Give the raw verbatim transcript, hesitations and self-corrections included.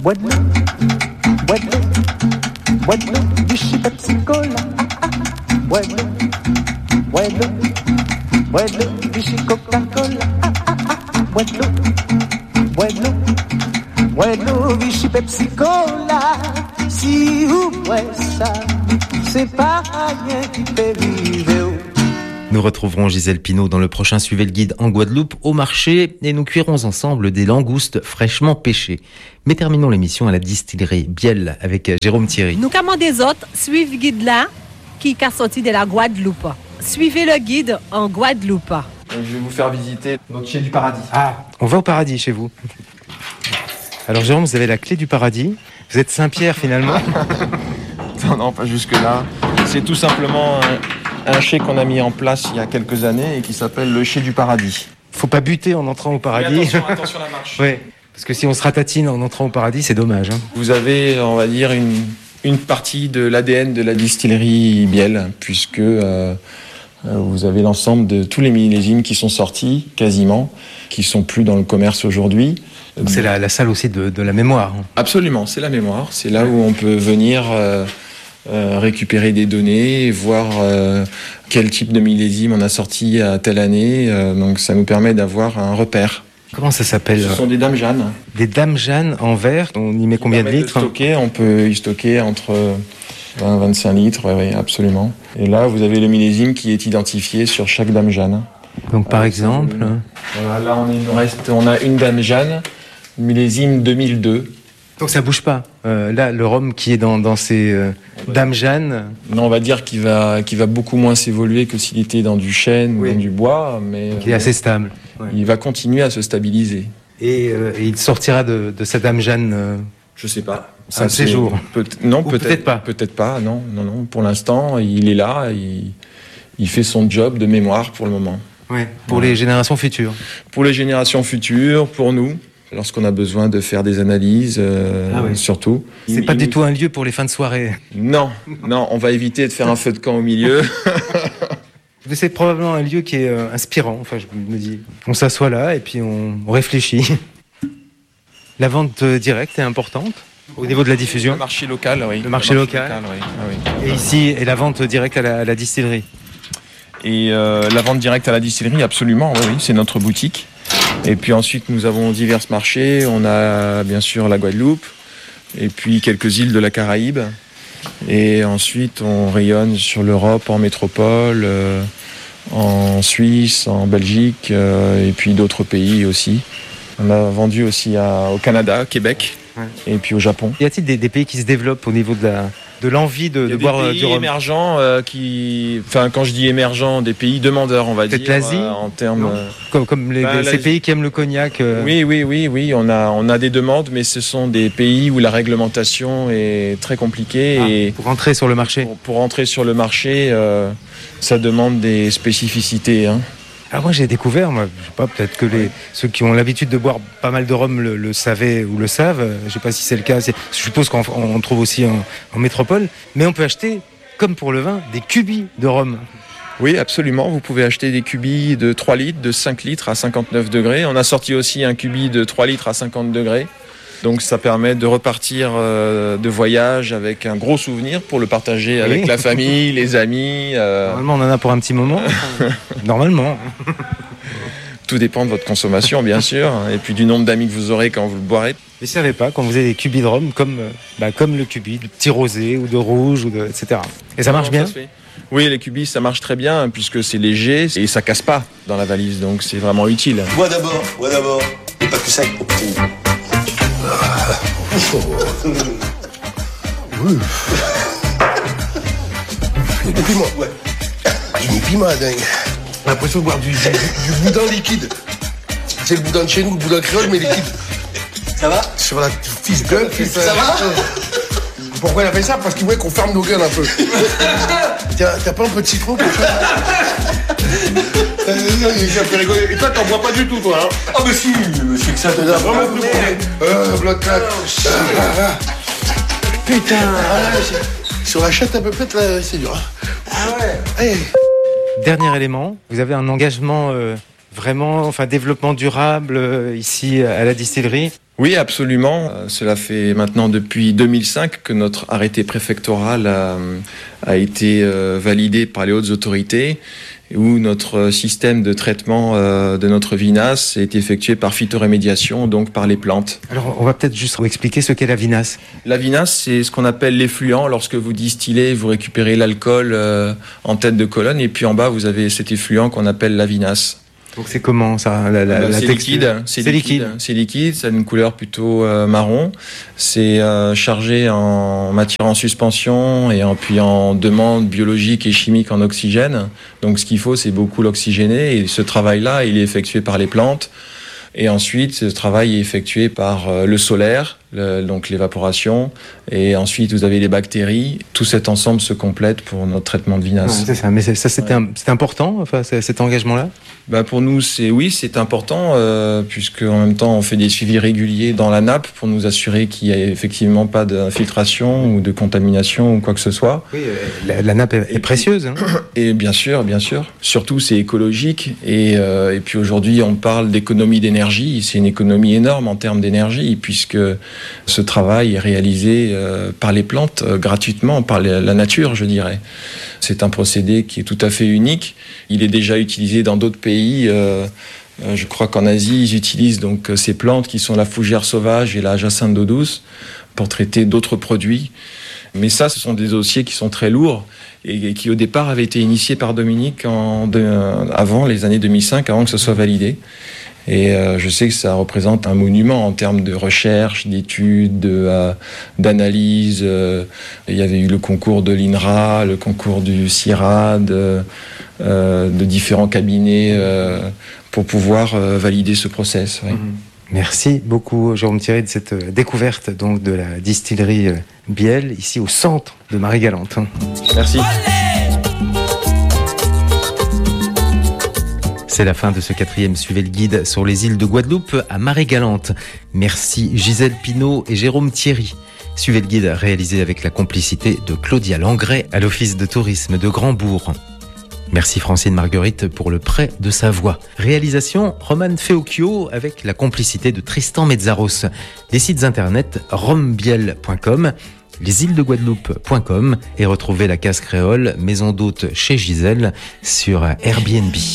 Bueno, bueno, bueno, Vichy Pepsi Cola. Bueno, bueno, bueno, Vichy Coca-Cola. Bueno, bueno, bueno, Vichy Pepsi Cola. Si vous boivez ça, c'est pas rien qui fait vivre. Nous retrouverons Gisèle Pinault dans le prochain Suivez le guide en Guadeloupe au marché et nous cuirons ensemble des langoustes fraîchement pêchées. Mais terminons l'émission à la distillerie Biel avec Jérôme Thierry. Nous commandons des autres, suivez le guide là qui est sorti de la Guadeloupe. Suivez le guide en Guadeloupe. Je vais vous faire visiter notre chai du paradis. Ah, on va au paradis chez vous. Alors Jérôme, vous avez la clé du paradis. Vous êtes Saint-Pierre finalement. Non, non, pas jusque-là. C'est tout simplement un, un chai qu'on a mis en place il y a quelques années et qui s'appelle le chai du paradis. Faut pas buter en entrant au paradis. Oui, attention, attention à la marche. Oui, parce que si on se ratatine en entrant au paradis, c'est dommage. Hein. Vous avez, on va dire, une, une partie de l'A D N de la distillerie Biel, puisque euh, vous avez l'ensemble de tous les millésimes qui sont sortis, quasiment, qui sont plus dans le commerce aujourd'hui. C'est la, la salle aussi de, de la mémoire. Absolument, c'est la mémoire. C'est là où on peut venir euh, euh, récupérer des données, voir euh, quel type de millésime on a sorti à telle année. Euh, donc ça nous permet d'avoir un repère. Comment ça s'appelle ? Ce sont des dames Jeanne. Des dames Jeanne en verre. On y met Qui combien de permettent litres ? de stocker, on peut y stocker entre vingt et vingt-cinq litres, oui, oui, absolument. Et là, vous avez le millésime qui est identifié sur chaque dame Jeanne. Donc par Avec exemple... Voilà, là, on, est, il nous reste, on a une dame Jeanne, millésime deux mille deux. Donc ça bouge pas. Euh, là, le rhum qui est dans, dans ces euh, dames Jeanne... Non, on va dire qu'il va, qu'il va beaucoup moins s'évoluer que s'il était dans du chêne Oui. ou dans du bois, mais qui est assez stable. Ouais. il va continuer à se stabiliser. Et, euh, et il sortira de, de sa dame Jeanne... Euh... Je sais pas. Un séjour. Peut, non, Ou peut-être, peut-être pas. Peut-être pas. Non, non, non. Pour l'instant, il est là. Il, il fait son job de mémoire pour le moment. Ouais. Pour Ouais. les générations futures. Pour les générations futures, pour nous, lorsqu'on a besoin de faire des analyses, euh, Ah oui. surtout. C'est Il- pas il du nous- tout un lieu pour les fins de soirée. Non, non. On va éviter de faire un feu de camp au milieu. Mais c'est probablement un lieu qui est euh, inspirant. Enfin, je me dis, on s'assoit là et puis on, on réfléchit. La vente euh, directe est importante au niveau de la diffusion. Le marché local, oui. Le marché local. oui. Ah oui. Et ici, et la vente directe à la, à la distillerie. Et euh, la vente directe à la distillerie, absolument, oui, oui, c'est notre boutique. Et puis ensuite, nous avons divers marchés. On a bien sûr la Guadeloupe, et puis quelques îles de la Caraïbe. Et ensuite, on rayonne sur l'Europe, en métropole, euh, en Suisse, en Belgique, euh, et puis d'autres pays aussi. On a vendu aussi à, au Canada, Québec, Ouais. et puis au Japon. Y a-t-il des, des pays qui se développent au niveau de la de l'envie de, Il y de a des boire euh, pays du rhum? émergents euh, qui, enfin, quand je dis émergents, des pays demandeurs, on va Peut-être dire, l'Asie, euh, en termes. non euh, Comme, comme les, Bah, les- ces l'Asie. pays qui aiment le cognac. euh, Oui, oui, oui, oui. On a, on a des demandes, mais ce sont des pays où la réglementation est très compliquée ah, et pour entrer sur le marché. pour, pour entrer sur le marché, euh, ça demande des spécificités. Hein. Alors moi j'ai découvert, moi, je sais pas, peut-être que les, ceux qui ont l'habitude de boire pas mal de rhum le, le savaient ou le savent. euh, Je sais pas si c'est le cas. C'est- Je suppose qu'on on trouve aussi en, en métropole, mais on peut acheter, comme pour le vin, des cubis de rhum. Oui, absolument. Vous pouvez acheter des cubis de trois litres, de cinq litres à cinquante-neuf degrés. On a sorti aussi un cubi de trois litres à cinquante degrés. Donc ça permet de repartir euh, de voyage avec un gros souvenir pour le partager avec Oui. la famille, les amis. euh, Normalement on en a pour un petit moment. Normalement. tout dépend de votre consommation, bien sûr, et puis du nombre d'amis que vous aurez quand vous le boirez. Je ne savais pas quand vous avez des cubis de rhum comme, euh, bah, comme le cubi de petit rosé ou de rouge, ou de, et cetera. Et ça marche Comment bien se fait ? Oui, les cubis, ça marche très bien puisque c'est léger et ça casse pas dans la valise, donc c'est vraiment utile. Bois d'abord, bois d'abord. Et pas que ça. Oh, putain. Il y a du piment. Ouais. Il y a du piment, dingue. J'ai l'impression de boire du, du, du boudin liquide. C'est le boudin de chez nous, le boudin créole, mais liquide. Ça va? Sur la fils gueule, fils. Ça va? Pourquoi il a fait ça? Parce qu'il voulait qu'on ferme nos gueules un peu. Tiens, t'as pas un peu de citron pour ça? J'ai fait rigoler. Et toi, t'en bois pas du tout, toi, hein? Oh, mais si, monsieur que ça te T'as vraiment plus problème. Euh, blood clot. Ah, ah, ah. Putain, ah, c'est- sur la chatte à peu près, là, c'est dur. Hein. Ah ouais. Hey. Dernier élément, vous avez un engagement euh, vraiment, enfin développement durable euh, ici à la distillerie. Oui, absolument. Euh, Cela fait maintenant depuis deux mille cinq que notre arrêté préfectoral a, a été euh, validé par les hautes autorités, où notre système de traitement euh, de notre vinasse est effectué par phytorémédiation, donc par les plantes. Alors, on va peut-être juste expliquer ce qu'est la vinasse. La vinasse, c'est ce qu'on appelle l'effluent. Lorsque vous distillez, vous récupérez l'alcool euh, en tête de colonne, et puis en bas, vous avez cet effluent qu'on appelle la vinasse. Donc c'est comment ça la, la, Ben, la c'est texture liquide, c'est, C'est liquide, liquide. c'est liquide, ça a une couleur plutôt euh, marron. C'est euh, chargé en matière en suspension et en, puis en demande biologique et chimique en oxygène. Donc ce qu'il faut, c'est beaucoup l'oxygéner, et ce travail-là, il est effectué par les plantes. Et ensuite, ce travail est effectué par euh, le solaire, le, donc l'évaporation, et ensuite vous avez les bactéries. Tout cet ensemble se complète pour notre traitement de vinasse. Ouais, c'est ça, mais c'est- ça c'était Ouais. un- c'était important, enfin, c'est- cet engagement-là. Bah pour nous, c'est oui, c'est important, euh, puisque en même temps, on fait des suivis réguliers dans la nappe pour nous assurer qu'il n'y a effectivement pas d'infiltration ou de contamination ou quoi que ce soit. Oui, la, la nappe est, est précieuse. Hein. Et bien sûr, bien sûr. Surtout, c'est écologique. Et, euh, et puis aujourd'hui, on parle d'économie d'énergie. C'est une économie énorme en termes d'énergie, puisque ce travail est réalisé euh, par les plantes, euh, gratuitement, par la la nature, je dirais. C'est un procédé qui est tout à fait unique. Il est déjà utilisé dans d'autres pays. Euh, euh, je crois qu'en Asie, ils utilisent donc euh, ces plantes qui sont la fougère sauvage et la jacinthe d'eau douce pour traiter d'autres produits. Mais ça, ce sont des dossiers qui sont très lourds et, et qui, au départ, avaient été initiés par Dominique en de, euh, avant les années deux mille cinq, avant que ce soit validé. Et euh, je sais que ça représente un monument en termes de recherche, d'études, de, euh, d'analyse. Euh, il y avait eu le concours de l'INRA, le concours du CIRAD, euh, euh, de différents cabinets euh, pour pouvoir euh, valider ce process. Ouais. Merci beaucoup, Jérôme Thierry, de cette euh, découverte donc de la distillerie euh, Biel, ici au centre de Marie-Galante. Merci. C'est la fin de ce quatrième Suivez le guide sur les îles de Guadeloupe à Marie-Galante. Merci Gisèle Pinault et Jérôme Thierry. Suivez le guide réalisé avec la complicité de Claudia Langret à l'Office de tourisme de Grandbourg. Merci Francine Marguerite pour le prêt de sa voix. Réalisation Roman Feocchio avec la complicité de Tristan Mezzaros. Les sites internet rombiel point com, lesîlesdeguadeloupe point com et retrouvez la case créole maison d'hôte chez Gisèle sur Airbnb.